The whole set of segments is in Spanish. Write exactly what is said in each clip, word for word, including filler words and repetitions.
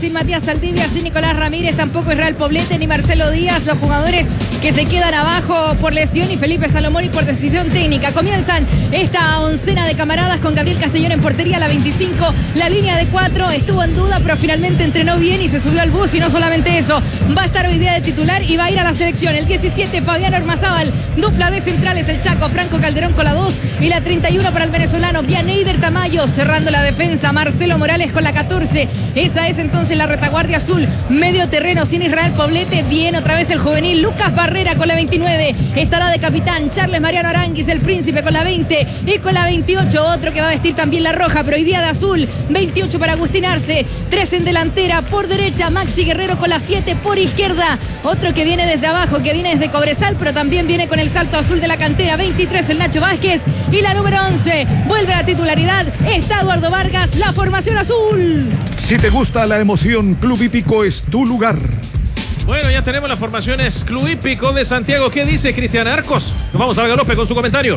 Sin Matías Saldivia, sin Nicolás Ramírez, tampoco Israel Poblete ni Marcelo Díaz, los jugadores que se quedan abajo por lesión, y Felipe Salomón y por decisión técnica. Comienzan esta oncena de camaradas con Gabriel Castellón en portería, la veinticinco, la línea de cuatro estuvo en duda, pero finalmente entrenó bien y se subió al bus, y no solamente eso, va a estar hoy día de titular y va a ir a la selección. El diecisiete, Fabián Ormazábal, dupla de centrales, el Chaco, Franco Calderón con la dos, y la treinta y uno para el venezolano Vianeyder Tamayo, cerrando la defensa, Marcelo Morales con la catorce. Esa es entonces la retaguardia azul, medio terreno sin Israel Poblete, bien otra vez el juvenil Lucas Barrera con la veintinueve, estará de capitán Charles Mariano Aranguis, el príncipe, con la veinte, y con la veintiocho otro que va a vestir también la roja, pero hoy día de azul, veintiocho para Agustín Arce, tres en delantera, por derecha Maxi Guerrero con la siete, por izquierda otro que viene desde abajo, que viene desde Cobresal, pero también viene con el salto azul de la cantera, veintitrés el Nacho Vázquez, y la número once, vuelve a la titularidad, está Eduardo Vargas, la formación azul. Si te gusta la emoción, Club Hípico es tu lugar. Bueno, ya tenemos las formaciones Club Hípico de Santiago. ¿Qué dice Cristian Arcos? Nos vamos a Galope con su comentario.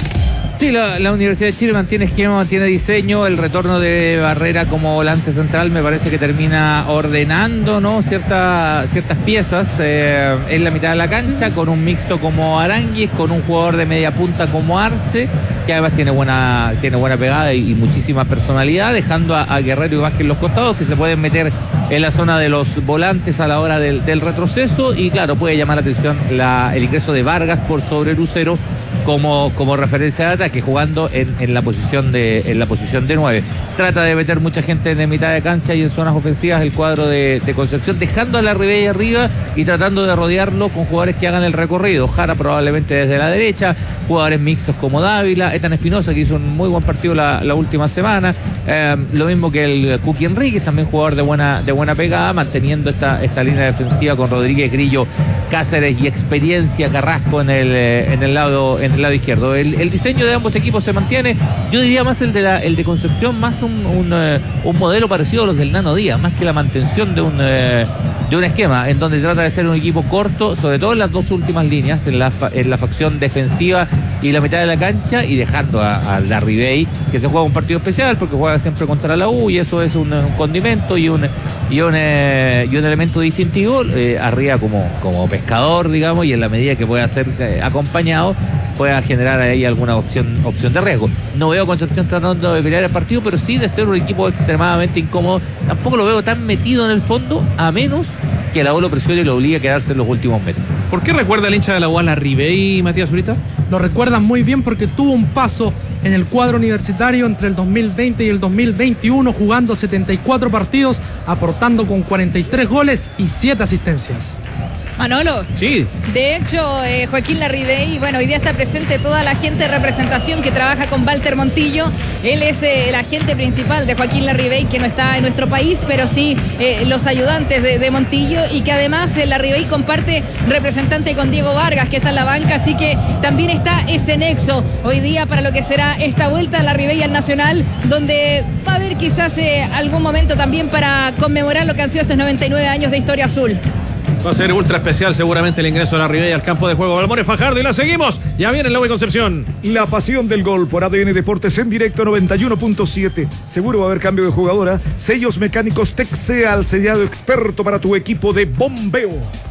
Sí, la, la Universidad de Chile mantiene esquema, mantiene diseño. El retorno de Barrera como volante central me parece que termina ordenando, ¿no? Cierta, ciertas piezas eh, en la mitad de la cancha, con un mixto como Aranguis, con un jugador de media punta como Arce, que además tiene buena, tiene buena pegada y, y muchísima personalidad, dejando a, a Guerrero y Vázquez en los costados, que se pueden meter en la zona de los volantes a la hora del, del retroceso. Y claro, puede llamar la atención la, el ingreso de Vargas por sobre Lucero como, como referencia de ataque, jugando en, en la posición de en la posición de nueve. Trata de meter mucha gente de mitad de cancha y en zonas ofensivas el cuadro de, de Concepción, dejando a la Ribey arriba y tratando de rodearlo con jugadores que hagan el recorrido. Jara probablemente desde la derecha, jugadores mixtos como Dávila, Ethan Espinosa, que hizo un muy buen partido la, la última semana, eh, lo mismo que el Cookie Enríquez, también jugador de buena, de buena pegada, manteniendo esta, esta línea defensiva con Rodríguez, Grillo, Cáceres y experiencia Carrasco en el, en el lado en el lado izquierdo. El, el diseño de ambos equipos se mantiene, yo diría más el de la, el de Concepción, más un, un, uh, un modelo parecido a los del Nano Díaz, más que la mantención de un, uh, de un esquema en donde trata de ser un equipo corto, sobre todo en las dos últimas líneas, en la, en la facción defensiva y la mitad de la cancha, y dejando a, a la Ribey, que se juega un partido especial porque juega siempre contra la U, y eso es un, un condimento y un y un, eh, y un elemento distintivo, eh, arriba como, como pescador, digamos, y en la medida que pueda ser eh, acompañado, pueda generar ahí alguna opción opción de riesgo. No veo a Concepción tratando de pelear el partido, pero sí de ser un equipo extremadamente incómodo. Tampoco lo veo tan metido en el fondo, a menos que la U lo presione y lo obligue a quedarse en los últimos metros. ¿Por qué recuerda el hincha de la U a la Ribey, Matías Zurita? Lo recuerdan muy bien porque tuvo un paso en el cuadro universitario entre el dos mil veinte y el dos mil veintiuno, jugando setenta y cuatro partidos, aportando con cuarenta y tres goles y siete asistencias. Manolo. Sí. De hecho, eh, Joaquín Larribey, bueno, hoy día está presente toda la gente de representación que trabaja con Walter Montillo. Él es eh, el agente principal de Joaquín Larribey, que no está en nuestro país, pero sí eh, los ayudantes de, de Montillo, y que además eh, Larribey comparte representante con Diego Vargas, que está en la banca, así que también está ese nexo hoy día para lo que será esta vuelta a Larribey al Nacional, donde va a haber quizás eh, algún momento también para conmemorar lo que han sido estos noventa y nueve años de historia azul. Va a ser ultra especial seguramente el ingreso de la Ribey al campo de juego. Balmores Fajardo, y la seguimos. Ya viene el Lobo y Concepción. La pasión del gol por A D N Deportes en directo noventa y uno punto siete. Seguro va a haber cambio de jugadora. Sellos mecánicos Texeal, sellado experto para tu equipo de bombeo.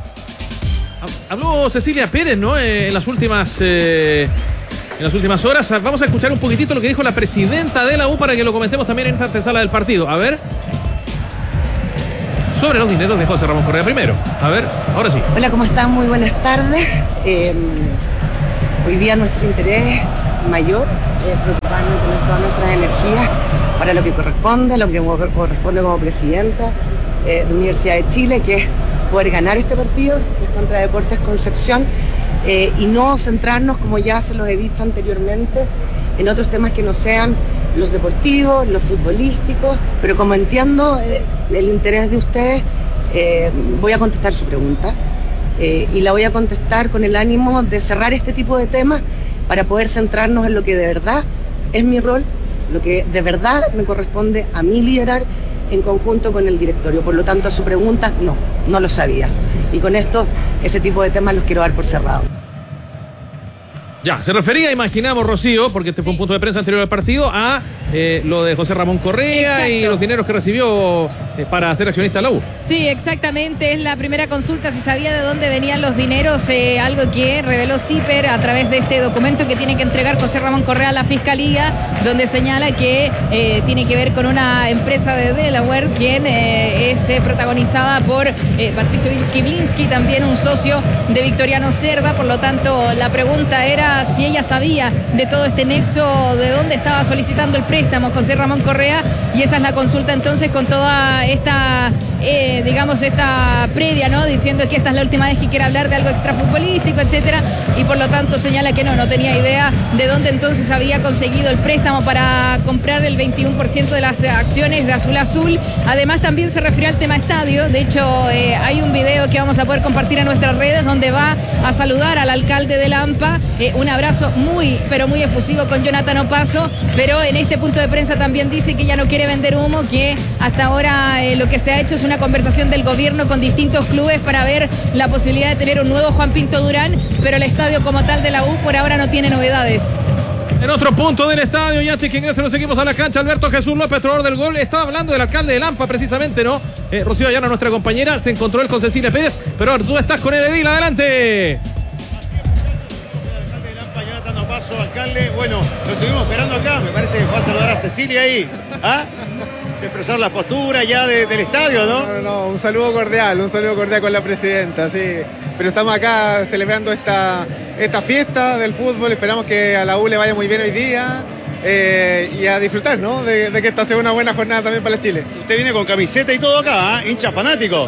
Habló Cecilia Pérez, ¿no? Eh, en las últimas... Eh... En las últimas horas. Vamos a escuchar un poquitito lo que dijo la presidenta de la U para que lo comentemos también en esta antesala del partido. A ver. Sobre los dineros de José Ramón Correa primero. A ver, ahora sí. Hola, ¿cómo están? Muy buenas tardes. Eh, hoy día nuestro interés mayor es preocuparnos de poner todas nuestras energías para lo que corresponde, lo que corresponde como presidenta eh, de Universidad de Chile, que es poder ganar este partido contra Deportes Concepción, eh, y no centrarnos, como ya se los he dicho anteriormente, en otros temas que no sean los deportivos, los futbolísticos, pero como entiendo eh, el interés de ustedes, eh, voy a contestar su pregunta eh, y la voy a contestar con el ánimo de cerrar este tipo de temas para poder centrarnos en lo que de verdad es mi rol, lo que de verdad me corresponde a mí liderar en conjunto con el directorio. Por lo tanto, su pregunta, no, no lo sabía. Y con esto, ese tipo de temas los quiero dar por cerrado. Ya, se refería, imaginamos, Rocío, porque este fue un punto de prensa anterior al partido, a eh, lo de José Ramón Correa. Exacto. Y los dineros que recibió eh, para ser accionista de la U. Sí, exactamente. Es la primera consulta si sabía de dónde venían los dineros, eh, algo que reveló CIPER a través de este documento que tiene que entregar José Ramón Correa a la Fiscalía, donde señala que eh, tiene que ver con una empresa de Delaware, quien eh, es eh, protagonizada por eh, Patricio Kiblinski, también un socio de Victoriano Cerda. Por lo tanto, la pregunta era si ella sabía de todo este nexo, de dónde estaba solicitando el préstamo José Ramón Correa, y esa es la consulta entonces con toda esta, eh, digamos, esta previa, ¿no? Diciendo que esta es la última vez que quiere hablar de algo extrafutbolístico, etcétera, y por lo tanto señala que no, no tenía idea de dónde entonces había conseguido el préstamo para comprar el veintiuno por ciento de las acciones de Azul Azul. Además también se refiere al tema estadio. De hecho, eh, hay un video que vamos a poder compartir en nuestras redes donde va a saludar al alcalde de Lampa, eh, un abrazo muy, pero muy efusivo con Jonathan Opaso, pero en este punto de prensa también dice que ya no quiere vender humo, que hasta ahora eh, lo que se ha hecho es una conversación del gobierno con distintos clubes para ver la posibilidad de tener un nuevo Juan Pinto Durán, pero el estadio como tal de la U por ahora no tiene novedades. En otro punto del estadio, y antes que ingresen los equipos a la cancha, Alberto Jesús López, trovador del gol, estaba hablando del alcalde de Lampa precisamente, ¿no? Eh, Rocío Ayala, nuestra compañera, se encontró él con Cecilia Pérez, pero ahora tú estás con Edil, adelante. Paso, alcalde. Bueno, lo estuvimos esperando acá. Me parece que fue a saludar a Cecilia ahí. ¿Ah? Se expresaron la postura ya de, del estadio, ¿no? No, no, no, un saludo cordial, un saludo cordial con la presidenta, sí. Pero estamos acá celebrando esta, esta fiesta del fútbol. Esperamos que a la U le vaya muy bien hoy día. Eh, y a disfrutar, ¿no? De, de que esta sea una buena jornada también para Chile. Usted viene con camiseta y todo acá, ¿eh? Hincha fanático.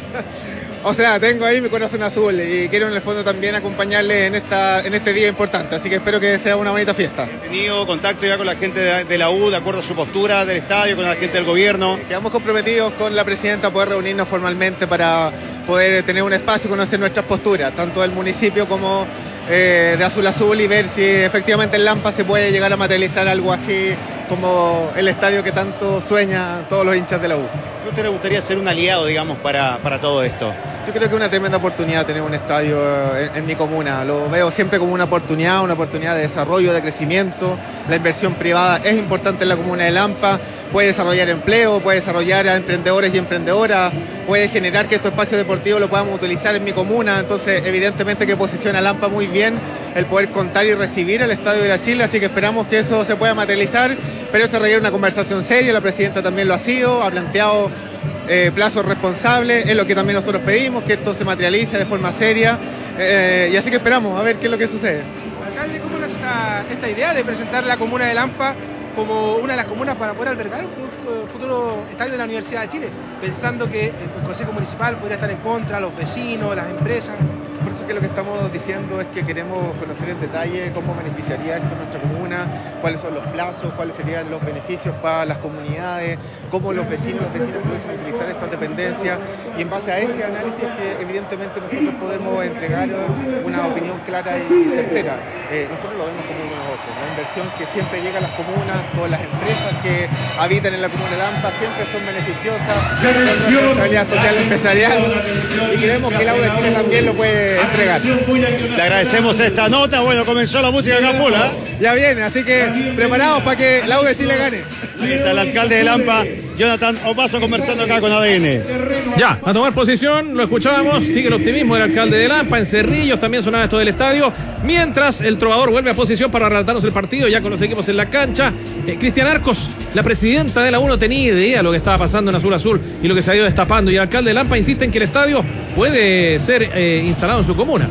O sea, tengo ahí mi corazón azul y quiero en el fondo también acompañarles en, esta, en este día importante, así que espero que sea una bonita fiesta. ¿He tenido contacto ya con la gente de, de la U, de acuerdo a su postura del estadio, con la gente del gobierno? Quedamos comprometidos con la presidenta a poder reunirnos formalmente para poder tener un espacio y conocer nuestras posturas, tanto del municipio como eh, de Azul Azul, y ver si efectivamente en Lampa se puede llegar a materializar algo así como el estadio que tanto sueña todos los hinchas de la U. ¿A usted le gustaría ser un aliado, digamos, para, para todo esto? Yo creo que es una tremenda oportunidad tener un estadio en, en mi comuna. Lo veo siempre como una oportunidad, una oportunidad de desarrollo, de crecimiento. La inversión privada es importante en la comuna de Lampa. Puede desarrollar empleo, puede desarrollar a emprendedores y emprendedoras, puede generar que estos espacios deportivos lo podamos utilizar en mi comuna. Entonces, evidentemente que posiciona a Lampa muy bien el poder contar y recibir el Estadio de la Chile, así que esperamos que eso se pueda materializar, pero esto requiere una conversación seria. La presidenta también lo ha sido, ha planteado eh, plazos responsables, es lo que también nosotros pedimos, que esto se materialice de forma seria, eh, y así que esperamos a ver qué es lo que sucede. Alcalde, ¿cómo es esta, esta idea de presentar la comuna de Lampa como una de las comunas para poder albergar un futuro estadio de la Universidad de Chile, pensando que el Consejo Municipal podría estar en contra, los vecinos, las empresas? Por eso que lo que estamos diciendo es que queremos conocer en detalle cómo beneficiaría esto a nuestra comuna, cuáles son los plazos, cuáles serían los beneficios para las comunidades, cómo los vecinos, los vecinos pueden utilizar estas dependencias, y en base a ese análisis que evidentemente nosotros podemos entregar una opinión clara y certera. Eh, nosotros lo vemos como uno de otros. La inversión que siempre llega a las comunas, todas las empresas que habitan en la comuna de Lampa siempre son beneficiosas, son una responsabilidad social empresarial, y creemos que el Auda de Chile también lo puede entregar. Le agradecemos esta nota. Bueno, comenzó la música acá pula. Ya viene, así que preparados para que el Auda de Chile gane. Ahí está el alcalde de Lampa, Jonathan Opaso, conversando acá con A D N. Ya, a tomar posición, lo escuchábamos, sigue el optimismo del alcalde de Lampa, en Cerrillos también sonaba esto del estadio, mientras el trovador vuelve a posición para relatarnos el partido, ya con los equipos en la cancha. Eh, Cristian Arcos, la presidenta de la U, no tenía idea de lo que estaba pasando en Azul Azul y lo que se ha ido destapando, y el alcalde de Lampa insiste en que el estadio puede ser eh, instalado en su comuna.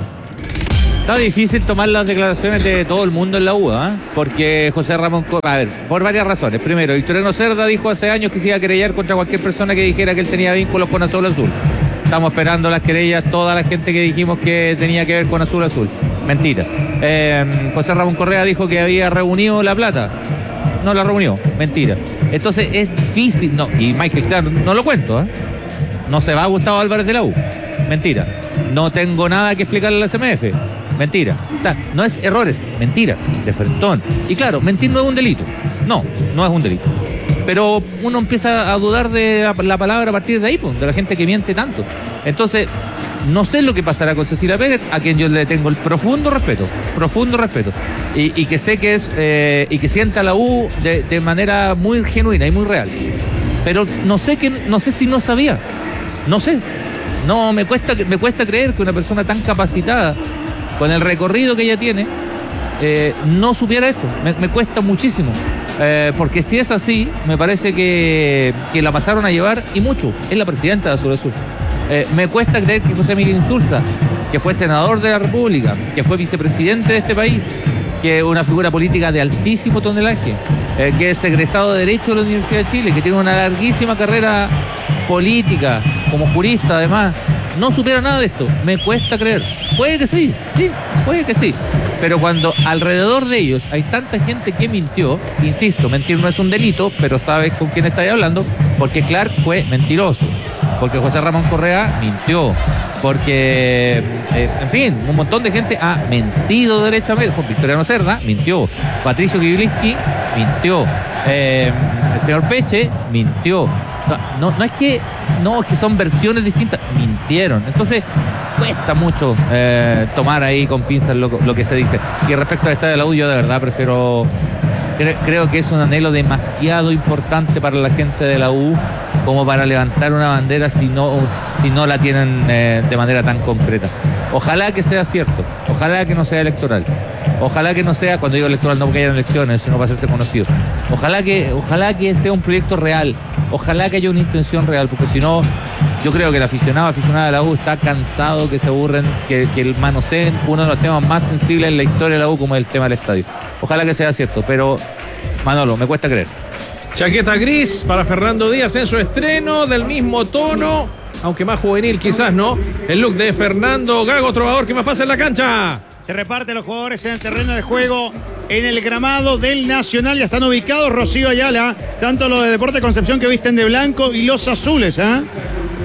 Está difícil tomar las declaraciones de todo el mundo en la U, ¿eh? Porque José Ramón, a ver, por varias razones. Primero, Victoriano Cerda dijo hace años que se iba a querellar contra cualquier persona que dijera que él tenía vínculos con Azul Azul. Estamos esperando las querellas, toda la gente que dijimos que tenía que ver con Azul Azul. Mentira. Eh, José Ramón Correa dijo que había reunido la plata. No la reunió. Mentira. Entonces es difícil, no, y Michael, claro, no lo cuento, ¿eh? No se va a Gustavo Álvarez de la U. Mentira. No tengo nada que explicarle a la C M F. Mentira. O sea, no es errores, mentira, de frentón. Y claro, mentir no es un delito. No, no es un delito. Pero uno empieza a dudar de la, la palabra a partir de ahí, pues, de la gente que miente tanto. Entonces, no sé lo que pasará con Cecilia Pérez, a quien yo le tengo el profundo respeto, profundo respeto, y, y que sé que es, eh, y que sienta la U de, de manera muy genuina y muy real. Pero no sé que, no sé si no sabía, no sé, no me cuesta, me cuesta creer que una persona tan capacitada, con el recorrido que ella tiene, eh, no supiera esto, me, me cuesta muchísimo. Eh, porque si es así, me parece que, que la pasaron a llevar y mucho. Es la presidenta de Azul Azul. Eh, me cuesta creer que José Miguel Insulza, que fue senador de la República, que fue vicepresidente de este país, que es una figura política de altísimo tonelaje, eh, que es egresado de Derecho de la Universidad de Chile, que tiene una larguísima carrera política, como jurista además, no supiera nada de esto. Me cuesta creer. Puede que sí, sí, puede que sí. Pero cuando alrededor de ellos hay tanta gente que mintió, insisto, mentir no es un delito, pero sabes con quién estáis hablando, porque Clark fue mentiroso, porque José Ramón Correa mintió, porque, eh, en fin, un montón de gente ha mentido derechamente. Victoriano Cerda mintió, Patricio Kibiliski mintió, eh, el señor Peche mintió. No, no es que no, es que son versiones distintas, mintieron. Entonces cuesta mucho eh, tomar ahí con pinzas lo, lo que se dice. Y respecto al estadio de la U, yo de verdad prefiero, cre, creo que es un anhelo demasiado importante para la gente de la U como para levantar una bandera si no, si no la tienen eh, de manera tan concreta. Ojalá que sea cierto, ojalá que no sea electoral. Ojalá que no sea, cuando digo electoral no porque hayan elecciones, sino para hacerse conocido. Ojalá que, ojalá que sea un proyecto real. Ojalá que haya una intención real, porque si no, yo creo que el aficionado, aficionada de la U está cansado que se aburren, que, que el manoseen uno de los temas más sensibles en la historia de la U, como es el tema del estadio. Ojalá que sea cierto, pero Manolo, me cuesta creer. Chaqueta gris para Fernando Díaz en su estreno, del mismo tono, aunque más juvenil quizás, ¿no? El look de Fernando Gago Trovador, ¿qué más pasa en la cancha? Se reparten los jugadores en el terreno de juego, en el gramado del Nacional. Ya están ubicados Rocío Ayala, tanto los de Deportes Concepción que visten de blanco y los azules, ¿ah? ¿eh?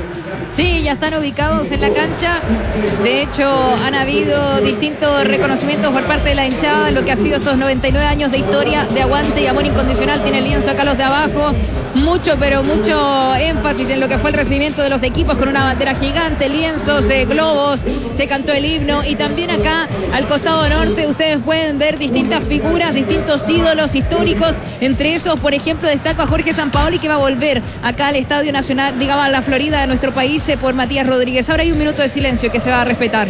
Sí, ya están ubicados en la cancha. De hecho, han habido distintos reconocimientos por parte de la hinchada en lo que ha sido estos noventa y nueve años de historia, de aguante y amor incondicional. Tiene el lienzo acá los de abajo. Mucho, pero mucho énfasis en lo que fue el recibimiento de los equipos con una bandera gigante, lienzos, eh, globos, se cantó el himno. Y también acá, al costado norte, ustedes pueden ver distintas figuras, distintos ídolos históricos. Entre esos, por ejemplo, destaco a Jorge Sampaoli, que va a volver acá al Estadio Nacional, digamos, a la Florida de nuestro país, por Matías Rodríguez. Ahora hay un minuto de silencio que se va a respetar.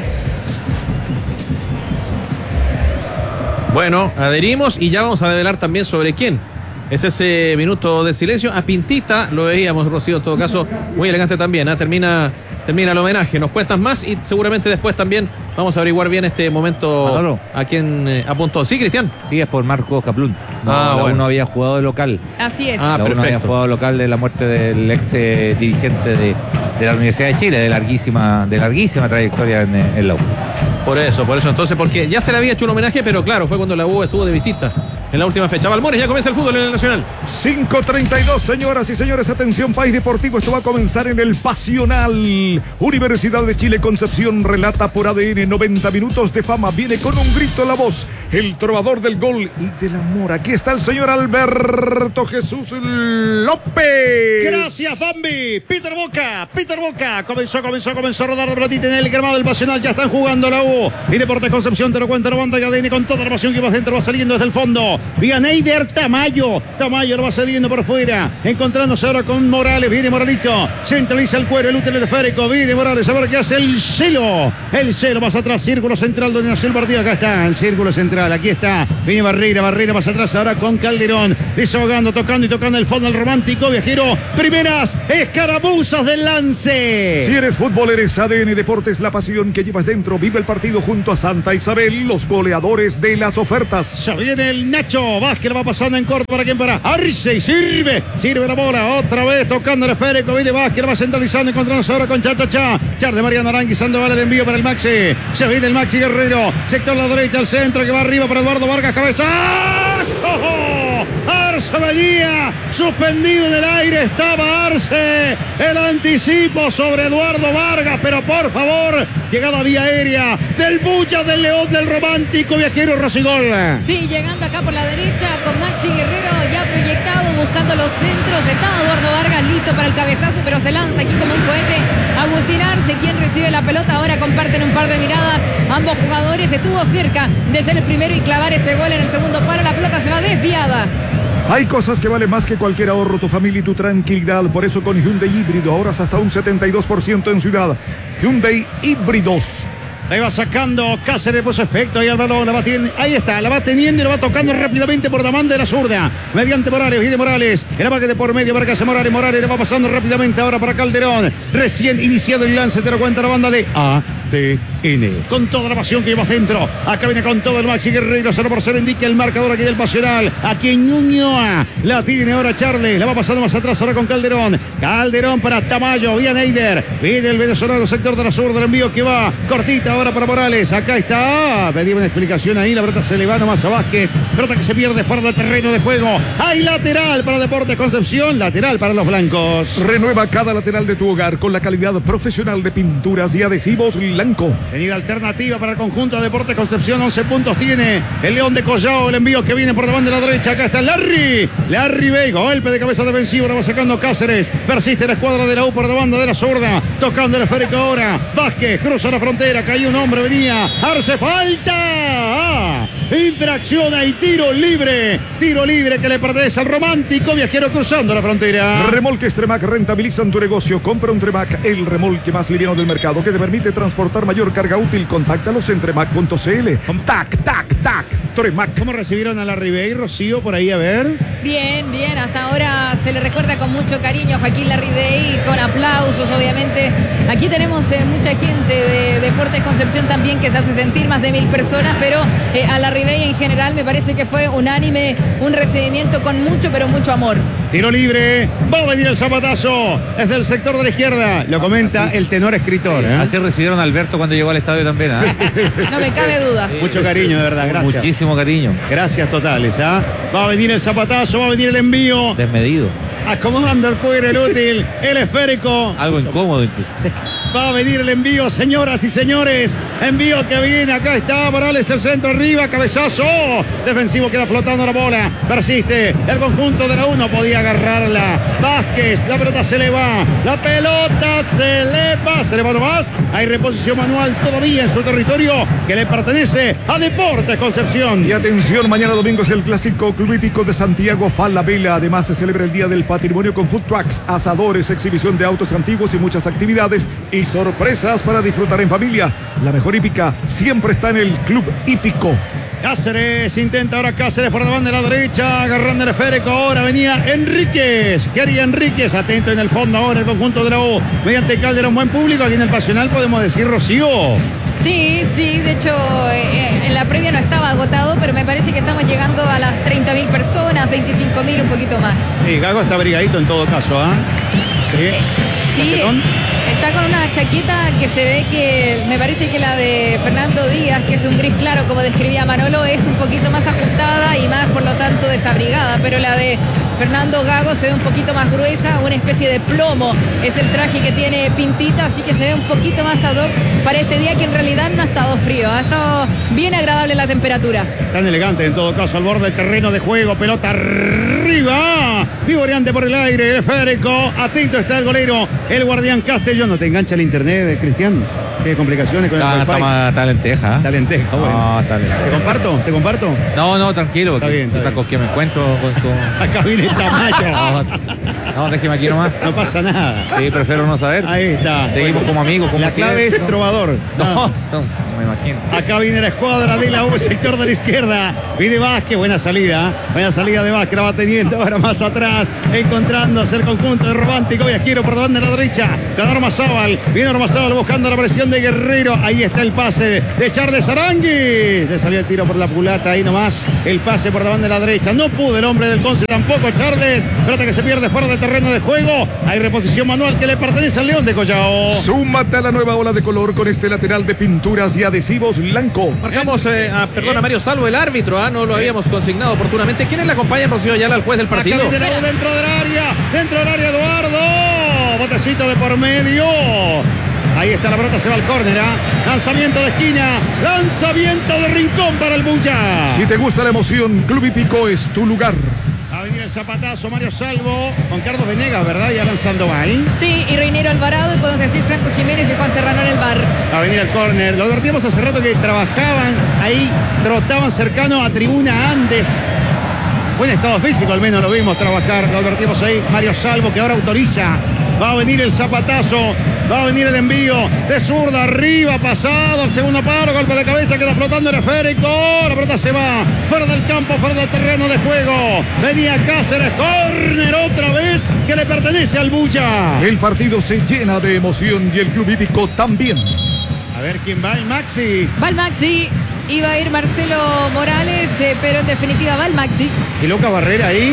Bueno, adherimos y ya vamos a develar también sobre quién es ese minuto de silencio. A Pintita lo veíamos, Rocío, en todo caso, muy elegante también, ¿eh? Termina, termina el homenaje. Nos cuentas más y seguramente después también vamos a averiguar bien este momento. Manolo, a quién eh, apuntó. Sí, Cristian. Sí, es por Marco Kaplun. No, ah, la bueno. uno había jugado de local. Así es. Ah, la uno había jugado local de la muerte del ex eh, dirigente de, de la Universidad de Chile, de larguísima, de larguísima trayectoria en, en la U. Por eso, por eso entonces, porque ya se le había hecho un homenaje, pero claro, fue cuando la U estuvo de visita en la última fecha. Balmones, ya comienza el fútbol en el Nacional. cinco treinta y dos, señoras y señores, atención, País Deportivo, esto va a comenzar en el Pasional. Universidad de Chile Concepción relata por A D N noventa minutos de fama, viene con un grito en la voz, el trovador del gol y del amor. Aquí está el señor Alberto Jesús López. Gracias, Bambi. Peter Boca, Peter Boca. Comenzó, comenzó, comenzó a rodar de pelotita en el gramado del Pasional. Ya están jugando la U. Y Deportes Concepción te lo cuenta la banda y A D N con toda la pasión que va dentro, va saliendo desde el fondo. Vianeider Tamayo. Tamayo lo va cediendo por fuera. Encontrándose ahora con Morales. Viene Moralito. Centraliza el cuero, el útil esférico. Viene Morales. A ver qué hace el celo. El celo más atrás. Círculo central donde nació el partido. Acá está el círculo central. Aquí está. Viene Barreira. Barreira más atrás ahora con Calderón. Desahogando, tocando y tocando el fondo al romántico viajero. Primeras escaramuzas del lance. Si eres fútbol, eres A D N Deportes, la pasión que llevas dentro. Vive el partido junto a Santa Isabel, los goleadores de las ofertas. Ya viene el Nacho Vázquez, va pasando en corto para quien para Arce y sirve, sirve la bola, otra vez tocando el esférico, viene Vázquez, va centralizando, encontrándose ahora con Chachacha, Char de Mariano Arangui, Sandoval, el envío para el Maxi, se viene el Maxi Guerrero, sector a la derecha, al centro, que va arriba para Eduardo Vargas, cabezazo, Arce venía, suspendido en el aire, estaba Arce, el anticipo sobre Eduardo Vargas, pero por favor, llegada vía aérea del Bulla, del León, del romántico viajero Rosigol. Sí, llegando acá por la derecha con Maxi Guerrero ya proyectado, buscando los centros. Estaba Eduardo Vargas listo para el cabezazo, pero se lanza aquí como un cohete Agustín Arce, quien recibe la pelota. Ahora comparten un par de miradas. Ambos jugadores estuvo cerca de ser el primero y clavar ese gol en el segundo palo. La pelota se va desviada. Hay cosas que valen más que cualquier ahorro, tu familia y tu tranquilidad. Por eso con Hyundai Híbrido, ahora hasta un setenta y dos por ciento en ciudad. Hyundai Híbridos. Ahí va sacando Cáceres, puso efecto ahí al balón, la va teniendo, ahí está, la va teniendo y la va tocando rápidamente por la banda de la zurda. Mediante Morales, viene Morales, el abaque de por medio, Vargas a Morales, Morales le va pasando rápidamente ahora para Calderón. Recién iniciado el lance, te lo cuenta la banda de A T N. Con toda la pasión que lleva adentro. Acá viene con todo el Maxi Guerreiro, cero por cero indica el marcador aquí del Pasional. Aquí en Ñuñoa, la tiene ahora Charles, la va pasando más atrás ahora con Calderón. Calderón para Tamayo, bien Eider, viene el venezolano, sector de la zurda, el envío que va cortita ahora para Morales, acá está, pedí una explicación ahí, la pelota se le va nomás a Vázquez, pelota que se pierde fuera del terreno de juego, hay lateral para Deportes Concepción, lateral para los blancos. Renueva cada lateral de tu hogar con la calidad profesional de pinturas y adhesivos Blanco. Venida alternativa para el conjunto de Deportes Concepción, once puntos tiene el León de Collao, el envío que viene por la banda de la derecha, acá está Larry, Larry Vega, golpe de cabeza defensivo, la va sacando Cáceres, persiste la escuadra de la U por la banda de la zurda, tocando el esférico ahora, Vázquez cruza la frontera, cayó un hombre, venía, Arce, falta, ah, infracción y tiro libre, tiro libre que le pertenece al romántico viajero cruzando la frontera. Remolques Tremac rentabilizan tu negocio, compra un Tremac, el remolque más liviano del mercado que te permite transportar mayor carga útil, contáctalos en tremac punto c l. Tac, tac, tac, Tremac. ¿Cómo recibieron a la Ribey, Rocío, por ahí a ver? Bien, bien, hasta ahora se le recuerda con mucho cariño a Joaquín Larribey, con aplausos obviamente. Aquí tenemos eh, mucha gente de Deportes Concepción también que se hace sentir, más de mil personas, pero eh, a Larribey en general me parece que fue unánime, un recibimiento con mucho, pero mucho amor. Tiro libre, va a venir el zapatazo, es del sector de la izquierda, lo comenta así, el tenor escritor. ¿eh? Así recibieron a Alberto cuando llegó al estadio también. ¿eh? No me cabe duda. Sí. Mucho cariño, de verdad, gracias. Muchísimo cariño. Gracias totales. ¿eh? Va a venir el zapatazo, va a venir el envío. Desmedido. Acomodando el cuero, el útil, el esférico. Algo incómodo incluso. Sí. Va a venir el envío, señoras y señores. Envío que viene, acá está Morales, el centro arriba, cabezazo. Defensivo queda flotando la bola. Persiste el conjunto de la U, no podía agarrarla. Vázquez, la pelota se le va. La pelota se le va, se le va nomás. Hay reposición manual todavía en su territorio que le pertenece a Deportes Concepción. Y atención, mañana domingo es el clásico club hípico de Santiago Falabella. Además se celebra el Día del Patrimonio con food trucks, asadores, exhibición de autos antiguos y muchas actividades y sorpresas para disfrutar en familia. La mejor hípica siempre está en el club hípico. Cáceres intenta ahora Cáceres por la banda de la derecha, agarrando el esférico. Ahora venía Enríquez. ¿Qué haría Enríquez? Atento en el fondo ahora el conjunto de la U. Mediante Calderón, buen público aquí en el Pasional, podemos decir, Rocío. Sí, sí, de hecho eh, en la previa no estaba agotado, pero me parece que estamos llegando a las treinta mil personas, veinticinco mil, un poquito más. Sí, Gago está abrigadito en todo caso, ¿ah? ¿eh? Sí. Sí. Está con una chaqueta que se ve que me parece que la de Fernando Díaz, que es un gris claro como describía Manolo, es un poquito más ajustada y más por lo tanto desabrigada, pero la de Fernando Gago se ve un poquito más gruesa, una especie de plomo es el traje que tiene Pintita, así que se ve un poquito más ad hoc para este día que en realidad no ha estado frío, ha estado bien agradable la temperatura. Tan elegante en todo caso al borde del terreno de juego, pelota arriba, vivoreante por el aire, el esférico, atento está el golero, el guardián Castellón. ¿No te engancha el internet, Cristian? ¿Tiene complicaciones con está, el wifi? Está, está lenteja. Está lenteja, bueno. No, está lenteja. ¿Te comparto? ¿Te comparto? No, no, tranquilo. Está bien, está con quién me encuentro. Con su... Acá viene Tamayo. No, no, déjeme aquí nomás. No pasa nada. Sí, prefiero no saber. Ahí está. Seguimos bueno, como amigos. Como la clave es trovador. No, no, no, me imagino. Acá viene la escuadra de la U, sector de la izquierda. Viene Vázquez, buena salida. Buena salida de Vázquez, la va teniendo ahora más atrás. Encontrándose el conjunto de Romántico. Viajero por la banda de la derecha. Cada Ormazábal. Viene Ormazábal buscando la presión de Guerreiro. Ahí está el pase de Charles Arangui. Le salió el tiro por la culata. Ahí nomás el pase por la banda de la derecha. No pudo el hombre del Conce tampoco, Charles. Pelota que se pierde fuera del terreno de juego. Hay reposición manual que le pertenece al León de Collao. Súmate a la nueva ola de color con este lateral de pinturas y adhesivos Blanco. Marcamos, eh, a, perdón, a Mario Salvo, el árbitro. ¿ah? No lo habíamos consignado oportunamente. ¿Quiénes le acompañan, Rocío Ayala, al juez del partido? Acá viene la U dentro del área. Dentro del área, Eduardo. Botecito de por medio. Ahí está la pelota, se va al córner, ¿eh? Lanzamiento de esquina, lanzamiento de rincón para el Bulla. Si te gusta la emoción, Club Hípico es tu lugar. A venir el el zapatazo, Mario Salvo, con Carlos Venegas, ¿verdad? Ya lanzando mal. Sí, y Reinero Alvarado, y podemos decir Franco Jiménez y Juan Serrano en el bar. Va a venir el córner. Lo advertíamos hace rato que trabajaban ahí, trotaban cercano a Tribuna Andes. Buen estado físico, al menos lo vimos trabajar. Lo advertimos ahí, Mario Salvo, que ahora autoriza. Va a venir el zapatazo, va a venir el envío de zurda arriba, pasado al segundo palo, golpe de cabeza, queda flotando el esférico. La pelota se va fuera del campo, fuera del terreno de juego. Venía Cáceres, córner otra vez que le pertenece al Bulla. El partido se llena de emoción y el club hípico también. A ver quién va, el Maxi. Va el Maxi. Iba a ir Marcelo Morales, eh, pero en definitiva va el Maxi. Y Lucas Barrera ahí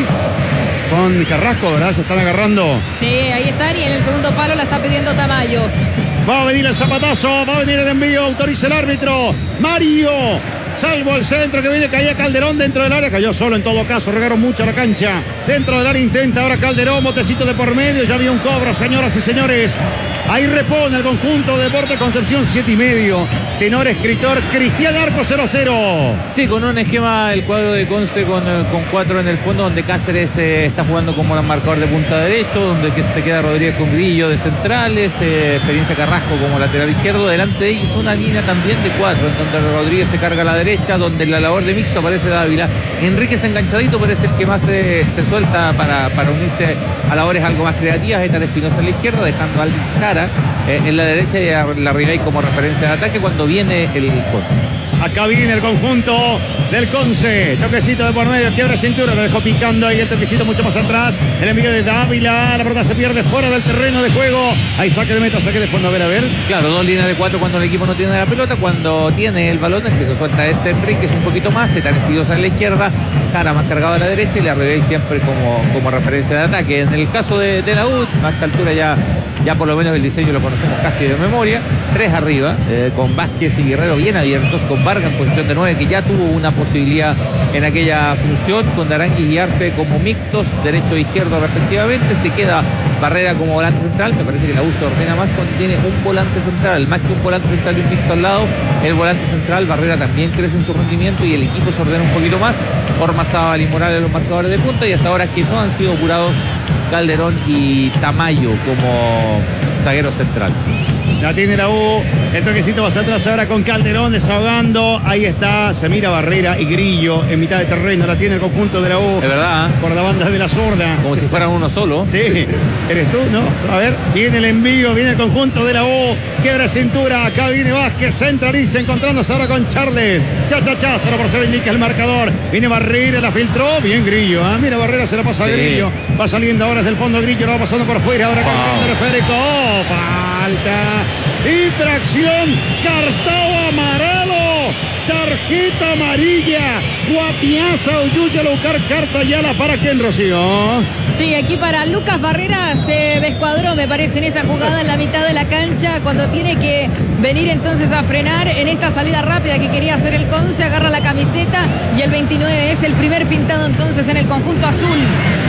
con Carrasco, ¿verdad? Se están agarrando. Sí, ahí están, y en el segundo palo la está pidiendo Tamayo. Va a venir el zapatazo, va a venir el envío, autoriza el árbitro. Mario Salvo el centro que viene, caía Calderón dentro del área, cayó solo en todo caso, regaron mucho a la cancha. Dentro del área intenta ahora Calderón, botecito de por medio, ya había un cobro, señoras y señores. Ahí repone el conjunto de Deportes Concepción, siete y medio. Tenor escritor Cristian Arco, cero a cero. Sí, con un esquema el cuadro de Conce con, con cuatro en el fondo, donde Cáceres eh, está jugando como marcador de punta derecho, donde que se queda Rodríguez con Grillo de centrales, eh, Experiencia Carrasco como lateral izquierdo. Delante de ellos una línea también de cuatro, en donde Rodríguez se carga a la derecha, donde en la labor de mixto aparece Dávila. Enríquez enganchadito parece el que más se, se suelta para, para unirse a labores algo más creativas. Estar Espinosa a la izquierda, dejando al Cara eh, en la derecha y a la Ribey como referencia de ataque cuando viene el corte. Acá viene el conjunto del Conce. Toquecito de por medio, quiebra cintura, lo dejó picando ahí el toquecito mucho más atrás. El envío de Dávila, la pelota se pierde fuera del terreno de juego. Ahí saque de meta, saque de fondo, a ver, a ver. Claro, dos líneas de cuatro cuando el equipo no tiene la pelota. Cuando tiene el balón, el que se suelta es Enríquez un poquito más, Etan Espinosa en la izquierda, Cara más cargado a la derecha y la Ribey siempre como, como referencia de ataque. En el caso de, de la U, a esta altura ya, ya por lo menos el diseño lo conocemos casi de memoria. Tres arriba, eh, con Vázquez y Guerrero bien abiertos, con Vargas en posición de nueve, que ya tuvo una posibilidad en aquella función, con Darangui y Arce como mixtos, derecho e izquierdo respectivamente. Se queda Barrera como volante central. Me parece que la U se ordena más cuando tiene un volante central, más que un volante central y un mixto al lado. El volante central, Barrera también crece en su rendimiento y el equipo se ordena un poquito más. Ormazábal y Morales los marcadores de punta, y hasta ahora que no han sido apurados Calderón y Tamayo como zaguero central. La tiene la U, el toquecito más atrás ahora con Calderón desahogando. Ahí está, se mira Barrera y Grillo en mitad de terreno. La tiene el conjunto de la U. Es verdad, ¿eh? Por la banda de la zurda. Como si fueran uno solo. Sí, eres tú, ¿no? A ver, viene el envío, viene el conjunto de la U. Quiebra cintura, acá viene Vázquez, centraliza, encontrándose ahora con Charles. Cha, cha, cha, cero por cero indica el marcador. Viene Barrera, la filtró, bien Grillo. ¿eh? Mira, Barrera se la pasa a Grillo. Sí. Va saliendo ahora desde el fondo Grillo, lo va pasando por fuera. Ahora con wow. el reférico. Oh, falta. Infracción, cartao amarelo, tarjeta amarilla, Guatiaza, Uyuya, Lucar, carta Yala, ¿para quién, Rocío? Sí, aquí para Lucas Barrera se descuadró, me parece, en esa jugada en la mitad de la cancha, cuando tiene que venir entonces a frenar en esta salida rápida que quería hacer el Conce, agarra la camiseta y el veintinueve es el primer pintado entonces en el conjunto azul.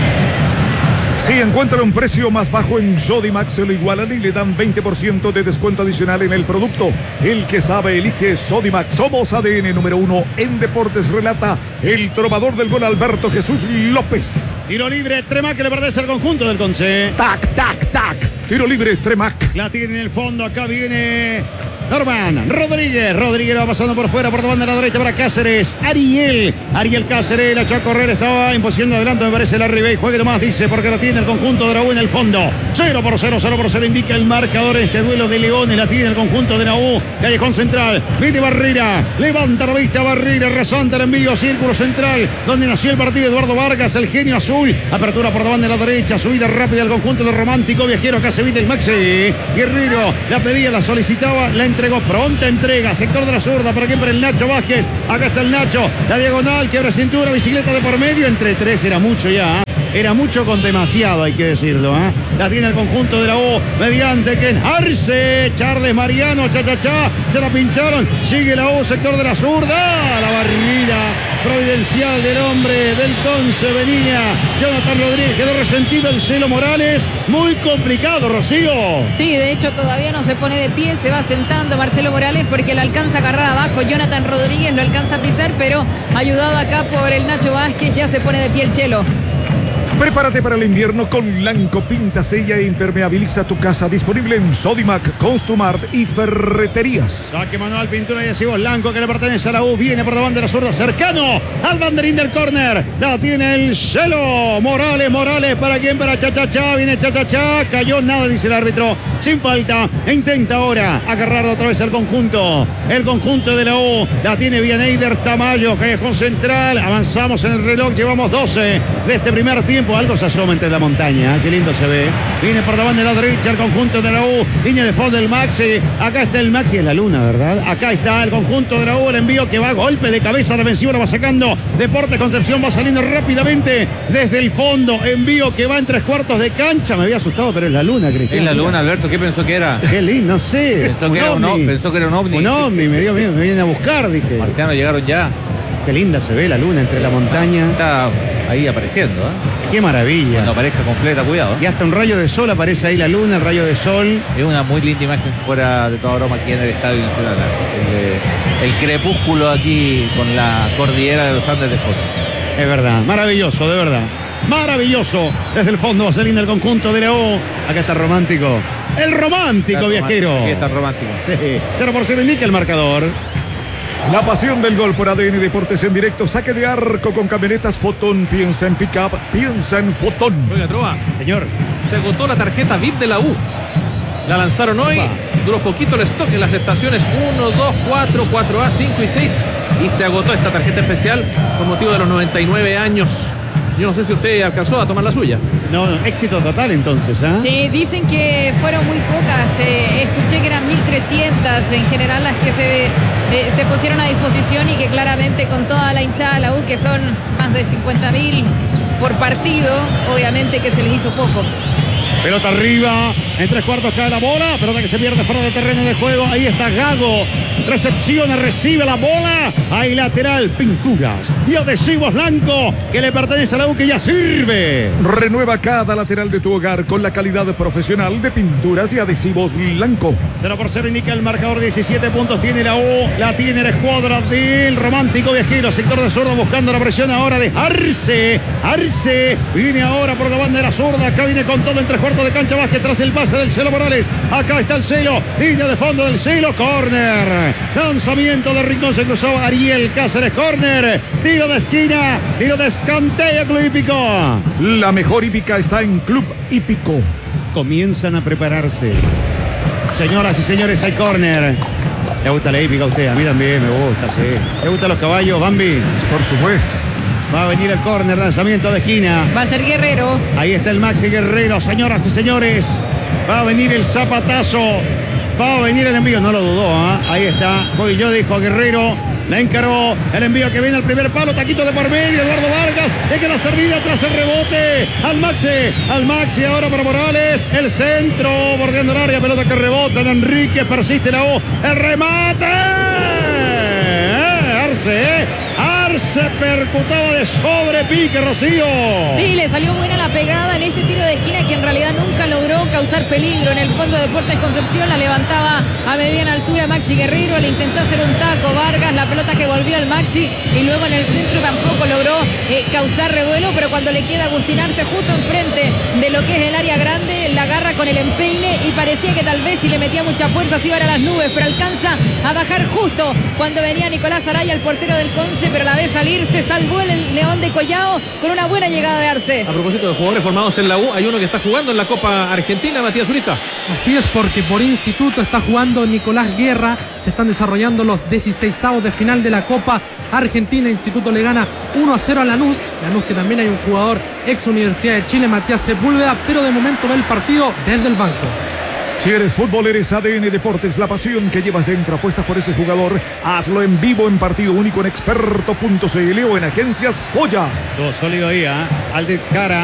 Si encuentra un precio más bajo en Sodimac, se lo igualan y le dan veinte por ciento de descuento adicional en el producto. El que sabe elige Sodimac. Somos A D N número uno en deportes, relata el trovador del gol Alberto Jesús López. Tiro libre, Tremac, que le pertenece al conjunto del Conce. Tac, tac, tac. Tiro libre, Tremac. La tiene en el fondo, acá viene Norman Rodríguez. Rodríguez va pasando por fuera, por la banda de la derecha para Cáceres. Ariel. Ariel Cáceres la echó a correr, estaba en posición de adelanto, me parece la Ribey. Juegue Tomás, dice, porque la tiene el conjunto de la U en el fondo. cero por cero, cero por cero indica el marcador en este duelo de Leones. La tiene el conjunto de la U. Callejón central. Viene Barrera. Levanta la vista Barrera. Rasanta el envío. Círculo central. Donde nació el partido Eduardo Vargas, el genio azul. Apertura por la banda de la derecha. Subida rápida al conjunto de Romántico Viajero. Acá se viene el Maxi. Guerrero. La pedía, la solicitaba, la entregó. Pronta entrega. Sector de la zurda. Para quién, para el Nacho Vázquez. Acá está el Nacho. La diagonal. Quiebra cintura. Bicicleta de por medio. Entre tres era mucho ya. Era mucho con demasiado, hay que decirlo. ¿eh? La tiene el conjunto de la U. Mediante Ken Arce. Charles Mariano. Cha, cha, cha. Se la pincharon. Sigue la U. Sector de la zurda. La barrida providencial del hombre del Conce venía. Jonathan Rodríguez. Quedó resentido el Celo Morales. Muy complicado, Rocío. Sí, de hecho todavía no se pone de pie. Se va sentando Marcelo Morales porque lo alcanza a agarrar abajo. Jonathan Rodríguez lo alcanza a pisar, pero ayudado acá por el Nacho Vázquez. Ya se pone de pie el Chelo. Prepárate para el invierno con Lanco. Pinta, sella e impermeabiliza tu casa. Disponible en Sodimac, Construmart y Ferreterías. Saque manual, pintura y adhesivos Lanco, que le pertenece a la U. Viene por la bandera zurda, cercano al banderín del córner. La tiene el Celo. Morales, Morales, ¿para quién? Para Cha-Cha-Cha. Viene Cha-Cha-Cha. Cayó, nada, dice el árbitro. Sin falta. Intenta ahora agarrar otra vez el conjunto. El conjunto de la U. La tiene Vianeider Tamayo, callejón central. Avanzamos en el reloj. Llevamos doce de este primer tiempo. Algo se asoma entre la montaña, qué lindo se ve. Viene por la banda de la derecha el conjunto de la U. Línea de fondo el Maxi. Acá está el Maxi, es la luna, ¿verdad? Acá está el conjunto de la U. El envío que va, golpe de cabeza defensivo, lo va sacando Deportes Concepción, va saliendo rápidamente desde el fondo. Envío que va en tres cuartos de cancha. Me había asustado, pero es la luna, Cristian. Es la luna, Alberto. ¿Qué pensó que era? Qué lindo, no sé. Pensó que, era un, ovni. Pensó que era un ovni. Un ovni, me dio miedo, me vienen a buscar, dije. Marcianos llegaron ya. Qué linda se ve la luna entre la montaña. Está ahí apareciendo, ¿eh? Qué maravilla. Cuando aparezca completa, cuidado. Y hasta un rayo de sol aparece ahí la luna, el rayo de sol. Es una muy linda imagen fuera de toda broma aquí en el Estadio Nacional. El, el crepúsculo aquí con la cordillera de los Andes de fondo. Es verdad, maravilloso, de verdad. Maravilloso. Desde el fondo va saliendo el conjunto de la U. Acá está romántico. El romántico está viajero. Romántico. Aquí está romántico. Sí. cero por cero indica el marcador. La pasión del gol por A D N Deportes en directo. Saque de arco con camionetas Fotón. Piensa en pick-up, piensa en Fotón. Oiga, Trova. Señor. Se agotó la tarjeta V I P de la U. La lanzaron hoy. Opa. Duró poquito el stock en las estaciones uno, dos, cuatro, cuatro A, cinco y seis. Y se agotó esta tarjeta especial por motivo de los noventa y nueve años. Yo no sé si usted alcanzó a tomar la suya. No, no, éxito total entonces, ¿ah? ¿eh? Sí, dicen que fueron muy pocas. Eh, escuché que eran mil trescientas en general las que se, eh, se pusieron a disposición y que claramente con toda la hinchada de la U, que son más de cincuenta mil por partido, obviamente que se les hizo poco. Pelota arriba, en tres cuartos cae la bola, pelota que se pierde fuera del terreno de juego. Ahí está Gago, recepciona, recibe la bola. Ahí lateral, pinturas y adhesivos Lanco, que le pertenece a la U, que ya sirve. Renueva cada lateral de tu hogar con la calidad profesional de pinturas y adhesivos Lanco. cero por cero indica el marcador, diecisiete puntos tiene la U, la tiene la escuadra del romántico viajero. Sector de zurda buscando la presión ahora de Arce. Arce viene ahora por la banda de la zurda, acá viene con todo en tres cuartos de cancha. Vázquez tras el pase del Celo Morales. Acá está el Celo, línea de fondo del Celo, córner. Lanzamiento de Rincón, se cruzó Ariel Cáceres, córner. Tiro de esquina, tiro de escanteo, Club Hípico. La mejor hípica está en Club Hípico. Comienzan a prepararse. Señoras y señores, hay córner. ¿Le gusta la hípica a usted? A mí también me gusta, sí. ¿Le gustan los caballos, Bambi? Por supuesto. Va a venir el córner, lanzamiento de esquina. Va a ser Guerrero. Ahí está el Maxi Guerrero, señoras y señores. Va a venir el zapatazo. Va a venir el envío, no lo dudó, ¿eh? Ahí está. Voy yo, dijo Guerrero. La encaró. El envío que viene al primer palo. Taquito de por medio. Eduardo Vargas. Le queda servida tras el rebote. Al Maxi. Al Maxi ahora para Morales. El centro. Bordeando el área. Pelota que rebota en Enrique. Persiste la U. El remate. ¿Eh? Arce, ¿eh? Se percutaba de sobrepique, Rocío. Sí, le salió buena la pegada en este tiro de esquina, que en realidad nunca logró causar peligro. En el fondo de Deportes Concepción la levantaba a mediana altura Maxi Guerrero, le intentó hacer un taco Vargas, la pelota que volvió al Maxi, y luego en el centro tampoco logró eh, causar revuelo, pero cuando le queda Agustinarse justo enfrente de lo que es el área grande, la agarra con el empeine y parecía que tal vez si le metía mucha fuerza se iba a las nubes, pero alcanza a bajar justo cuando venía Nicolás Araya, el portero del Conce, pero a la vez salir, se salvó el León de Collao con una buena llegada de Arce. A propósito de jugadores formados en la U, hay uno que está jugando en la Copa Argentina, Matías Zurita. Así es, porque por instituto está jugando Nicolás Guerra. Se están desarrollando los dieciseisavos de final de la Copa Argentina. Instituto le gana uno a cero a Lanús. Lanús, que también hay un jugador ex Universidad de Chile, Matías Sepúlveda, pero de momento ve el partido desde el banco. Si eres fútbol, eres A D N Deportes, la pasión que llevas dentro. Apuestas por ese jugador, hazlo en vivo en partido único en experto punto c l o en agencias Polla. Todo sólido ahí, ¿eh? Aldez Cara.